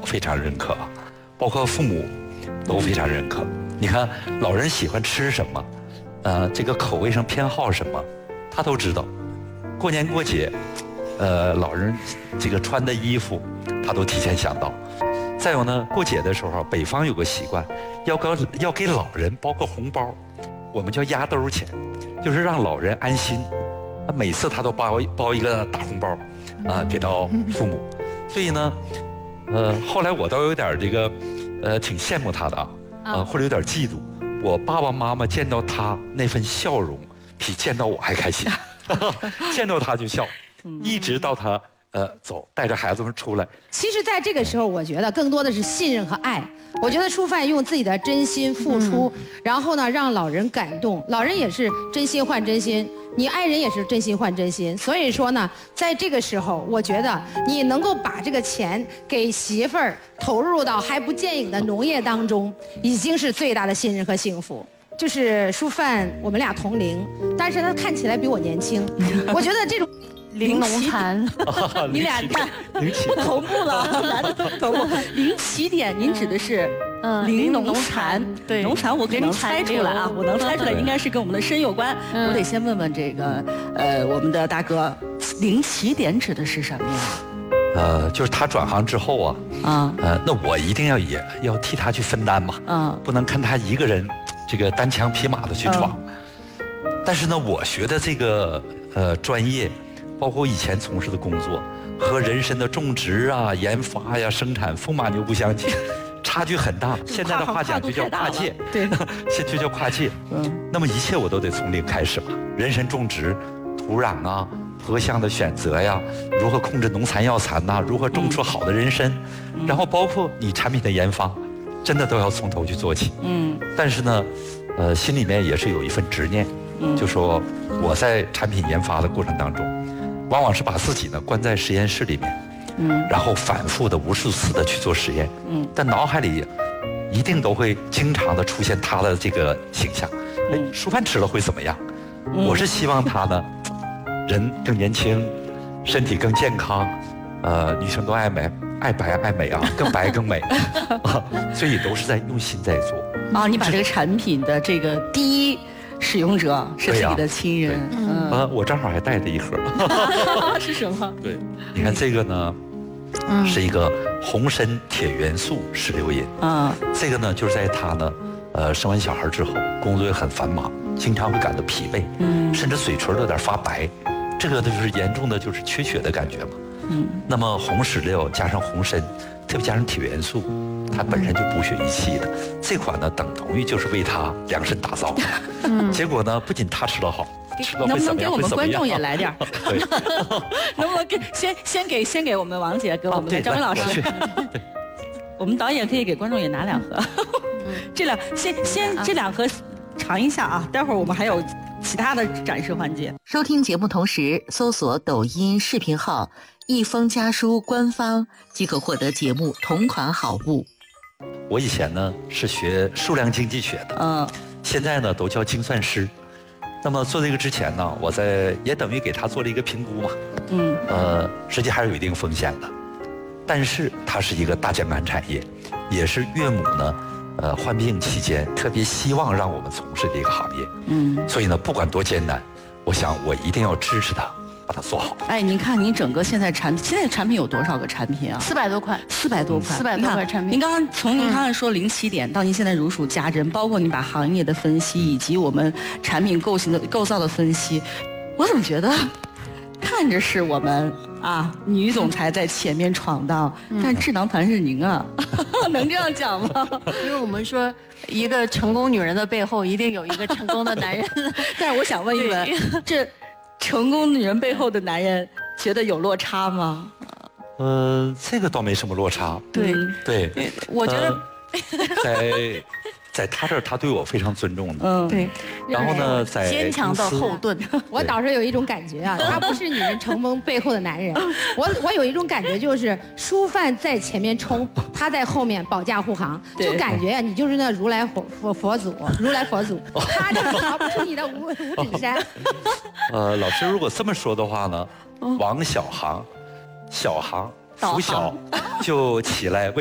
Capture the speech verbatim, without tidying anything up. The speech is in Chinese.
非常认可，包括父母都非常认可。你看老人喜欢吃什么，呃，这个口味上偏好什么，他都知道。过年过节，呃，老人这个穿的衣服，他都提前想到。再有呢，过节的时候，北方有个习惯，要给要给老人包个红包，我们叫压兜钱，就是让老人安心。每次他都包包一个大红包，啊，给到父母。所以呢，呃，后来我倒有点这个，呃，挺羡慕他的啊，呃，或者有点嫉妒。我爸爸妈妈见到他那份笑容，比见到我还开心。见到他就笑，一直到他呃走，带着孩子们出来。 其实，在这个时候，我觉得更多的是信任和爱。我觉得初范用自己的真心付出，嗯、然后呢，让老人感动。老人也是真心换真心，你爱人也是真心换真心。所以说呢，在这个时候，我觉得你能够把这个钱给媳妇儿投入到还不见影的农业当中，已经是最大的信任和幸福。就是舒范，我们俩同龄，但是他看起来比我年轻。我觉得这种零农残，你俩看同步了，男的同步。零起点，您指的是嗯零农残？对，农残我可能猜出来啊，我能猜出来，应该是跟我们的身有关。我得先问问这个呃我们的大哥，零起点指的是什么呀？ 呃，就是他转行之后啊，啊，呃，那我一定要也要替他去分担嘛，嗯，不能看他一个人这个单枪匹马的去闯。但是呢，我学的这个呃专业，包括以前从事的工作，和人参的种植啊、研发呀、生产风马牛不相及，差距很大。现在的话讲就叫跨界， 对， 现在就叫跨界。嗯，那么一切我都得从零开始嘛，人参种植、土壤啊。坡向的选择呀，如何控制农残药残呐、啊，如何种出好的人参，嗯、然后包括你产品的研发，真的都要从头去做起。嗯，但是呢，呃，心里面也是有一份执念，嗯、就说我在产品研发的过程当中，往往是把自己呢关在实验室里面，嗯，然后反复的无数次的去做实验，嗯，但脑海里一定都会经常的出现他的这个形象。哎，舒范吃了会怎么样？嗯、我是希望他呢。人更年轻，身体更健康，呃，女生都爱美，爱白爱美啊，更白更美，啊，所以都是在用心在做。 啊，你把这个产品的这个第一使用者是自己的亲人， 嗯，呃，我正好还带着一盒。 是什么？ 对，你看这个呢，嗯，是一个红参铁元素石榴饮，啊，这个呢就是在他呢，呃，生完小孩之后，工作也很繁忙。经常会感到疲惫，嗯，甚至嘴唇有点发白，这个就是严重的就是缺血的感觉嘛，嗯。那么红石榴加上红参，特别加上铁元素，它本身就补血益气的，这款呢等同于就是为他量身打造的。嗯。结果呢，不仅他吃得好，吃了能不能给我们观众也来点？ 对。 能不能给先先给先给我们王姐，给我们的张文老师？我们导演可以给观众也拿两盒，这两先先这两盒。尝一下啊，待会儿我们还有其他的展示环节。 收听节目同时搜索抖音视频号一封家书官方即可获得节目同款好物。 我以前呢是学数量经济学的，嗯，现在呢都叫精算师。那么做这个之前呢，我在也等于给他做了一个评估嘛，嗯，呃，实际还是有一定风险的，但是它是一个大健康产业，也是岳母呢。呃，患病期间特别希望让我们从事的一个行业，嗯，所以呢，不管多艰难，我想我一定要支持他，把它做好。 哎，您看您整个现在产品，现在产品有多少个产品啊？ 四百多款， 四百多款， 四百多款产品。 您刚刚从您刚才说零起点到您现在如数家珍，包括你把行业的分析以及我们产品构型的构造的分析，我怎么觉得看着是我们啊女总裁在前面闯荡，嗯、但智囊团是您啊。能这样讲吗？ 因为我们说，一个成功女人的背后一定有一个成功的男人。 但是我想问一问，这成功女人背后的男人觉得有落差吗？ 呃，这个倒没什么落差。 对对， 我觉得、 呃、在在他这儿，他对我非常尊重的。 嗯，对。 然后呢，在坚强的后盾。 我倒是有一种感觉啊，他不是女人成功背后的男人。我我有一种感觉，就是舒范在前面冲，他在后面保驾护航，就感觉啊，你就是那如来佛佛佛祖，如来佛祖，他就是逃不出你的五五指山。 呃，老师如果这么说的话呢，王小航，小航拂晓就起来为。